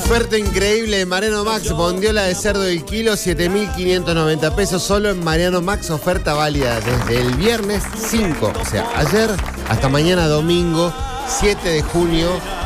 Oferta increíble de Mariano Max, bondiola de cerdo del kilo, 7.590 pesos solo en Mariano Max, oferta válida desde el viernes 5, o sea, ayer hasta mañana domingo, 7 de junio.